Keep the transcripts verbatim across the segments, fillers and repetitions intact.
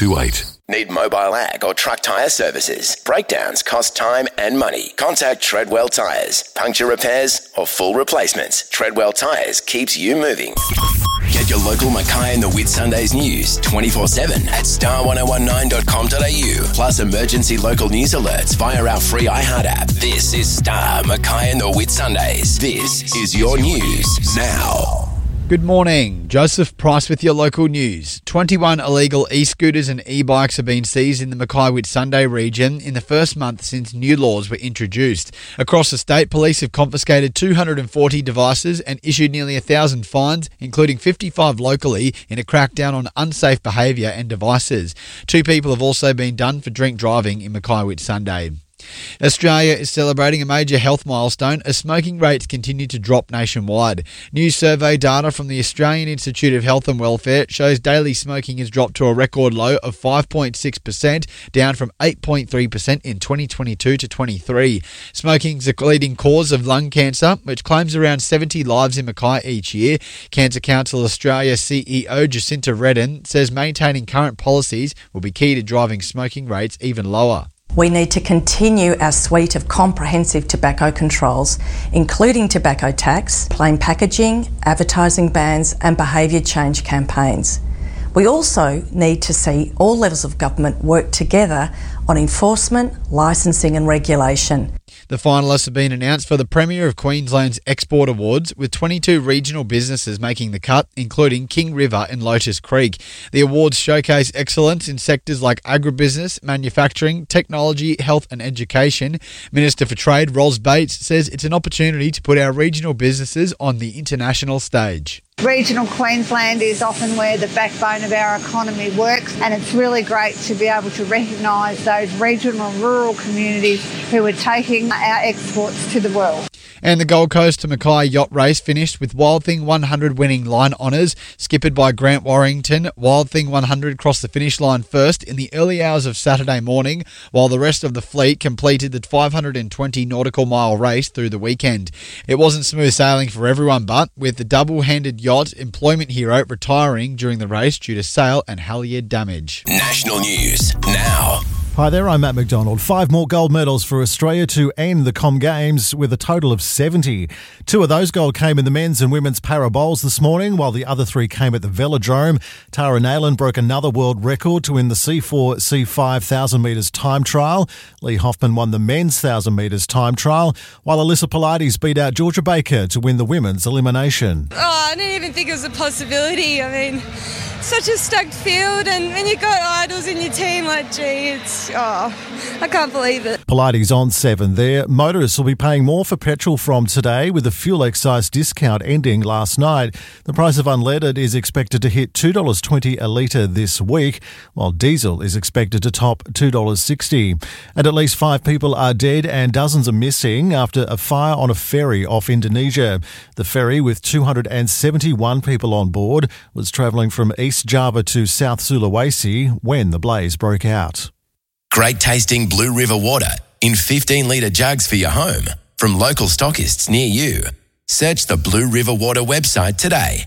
two eight. Need mobile ag or truck tyre services? Breakdowns cost time and money. Contact Treadwell Tyres. Puncture repairs or full replacements. Treadwell Tyres keeps you moving. Get your local Mackay and the Whitsundays news twenty-four seven at star ten nineteen dot com dot a u. Plus emergency local news alerts via our free iHeart app. This is Star Mackay and the Whitsundays. This is your news now. Good morning. Joseph Price with your local news. twenty-one illegal e-scooters and e-bikes have been seized in the Mackay Whitsunday region in the first month since new laws were introduced. Across the state, police have confiscated two hundred forty devices and issued nearly one thousand fines, including fifty-five locally, in a crackdown on unsafe behaviour and devices. Two people have also been done for drink driving in Mackay Whitsunday. Australia is celebrating a major health milestone as smoking rates continue to drop nationwide. New survey data from the Australian Institute of Health and Welfare shows daily smoking has dropped to a record low of five point six percent, down from eight point three percent in twenty twenty-two to twenty-three. Smoking is the leading cause of lung cancer, which claims around seventy lives in Mackay each year. Cancer Council Australia C E O Jacinta Redden says maintaining current policies will be key to driving smoking rates even lower. We need to continue our suite of comprehensive tobacco controls, including tobacco tax, plain packaging, advertising bans and behaviour change campaigns. We also need to see all levels of government work together on enforcement, licensing and regulation. The finalists have been announced for the Premier of Queensland's Export Awards, with twenty-two regional businesses making the cut, including King River and Lotus Creek. The awards showcase excellence in sectors like agribusiness, manufacturing, technology, health and education. Minister for Trade, Ros Bates, says it's an opportunity to put our regional businesses on the international stage. Regional Queensland is often where the backbone of our economy works, and it's really great to be able to recognise those regional and rural communities who are taking our exports to the world. And the Gold Coast to Mackay yacht race finished with Wild Thing one hundred winning line honours. Skippered by Grant Warrington, Wild Thing one hundred crossed the finish line first in the early hours of Saturday morning, while the rest of the fleet completed the five hundred twenty nautical mile race through the weekend. It wasn't smooth sailing for everyone, but with the double-handed yacht Employment Hero retiring during the race due to sail and halyard damage. National news now. Hi there, I'm Matt McDonald. Five more gold medals for Australia to end the Com Games with a total of seventy. Two of those gold came in the men's and women's para bowls this morning, while the other three came at the Velodrome. Tara Nayland broke another world record to win the C four C five one thousand metres time trial. Lee Hoffman won the men's one thousand metres time trial, while Alyssa Pilates beat out Georgia Baker to win the women's elimination. Oh, I didn't even think it was a possibility. I mean, such a stacked field, and when you've got idols in your team, like, gee, it's, oh, I can't believe it. Pilates on seven there. Motorists will be paying more for petrol from today, with the fuel excise discount ending last night. The price of unleaded is expected to hit two dollars twenty a litre this week, while diesel is expected to top two dollars sixty. And at least five people are dead and dozens are missing after a fire on a ferry off Indonesia. The ferry, with two hundred seventy-one people on board, was travelling from East Java to South Sulawesi when the blaze broke out. Great tasting Blue River water in fifteen litre jugs for your home from local stockists near you. Search the Blue River Water website today.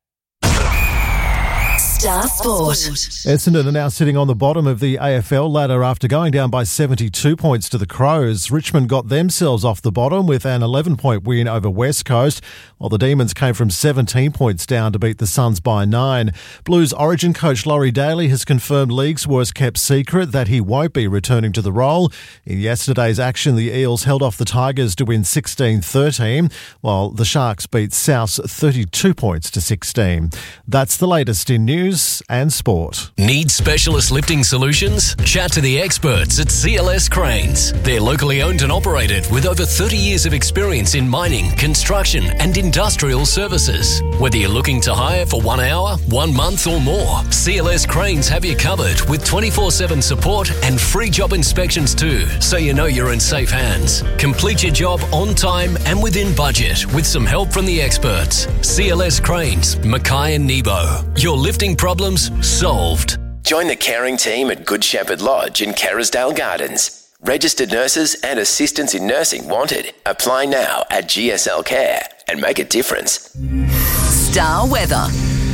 Star Sport. Essendon are now sitting on the bottom of the A F L ladder after going down by seventy-two points to the Crows. Richmond got themselves off the bottom with an eleven-point win over West Coast, while the Demons came from seventeen points down to beat the Suns by nine. Blues Origin coach Laurie Daly has confirmed league's worst-kept secret that he won't be returning to the role. In yesterday's action, the Eels held off the Tigers to win sixteen thirteen, while the Sharks beat Souths thirty-two points to sixteen. That's the latest in news and sport. Need specialist lifting solutions? Chat to the experts at C L S Cranes. They're locally owned and operated with over thirty years of experience in mining, construction and industrial services. Whether you're looking to hire for one hour, one month or more, C L S Cranes have you covered with twenty-four seven support and free job inspections too, so you know you're in safe hands. Complete your job on time and within budget with some help from the experts. C L S Cranes, Mackay and Nebo. Your lifting problems solved. Join the caring team at Good Shepherd Lodge in Kerrisdale Gardens. Registered nurses and assistants in nursing wanted. Apply now at G S L Care and make a difference. Star Weather.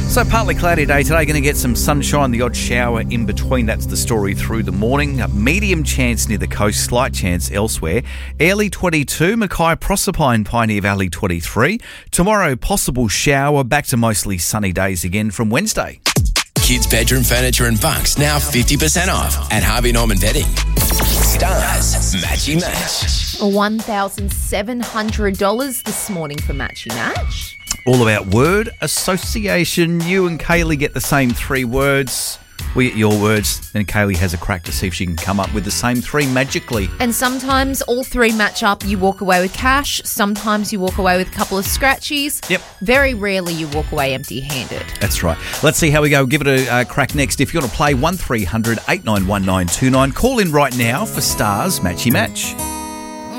So partly cloudy day today, going to get some sunshine, the odd shower in between. That's the story through the morning. A medium chance near the coast, slight chance elsewhere. Airlie twenty-two, Mackay, Proserpine, Pioneer Valley twenty-three. Tomorrow, possible shower, back to mostly sunny days again from Wednesday. Kids' bedroom furniture and bunks now fifty percent off at Harvey Norman Bedding. Stars Matchy Match. one thousand seven hundred dollars this morning for Matchy Match. All about word association. You and Kaylee get the same three words. We get your words, and Kaylee has a crack to see if she can come up with the same three magically. And sometimes all three match up. You walk away with cash. Sometimes you walk away with a couple of scratchies. Yep. Very rarely you walk away empty-handed. That's right. Let's see how we go. Give it a uh, crack next. If you want to play, one three hundred eight nine one nine two nine. Call in right now for Stars Matchy Match.